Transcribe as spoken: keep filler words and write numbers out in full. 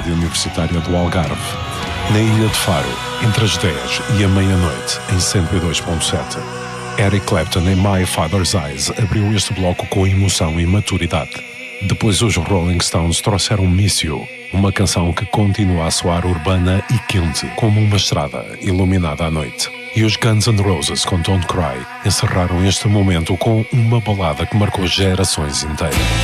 Rádio Universitária do Algarve, na Ilha de Faro, entre as dez e a meia-noite, em cento e dois ponto sete. Eric Clapton, em My Father's Eyes, abriu este bloco com emoção e maturidade. Depois os Rolling Stones trouxeram Miss You, uma canção que continua a soar urbana e quente, como uma estrada iluminada à noite. E os Guns N' Roses, com Don't Cry, encerraram este momento com uma balada que marcou gerações inteiras.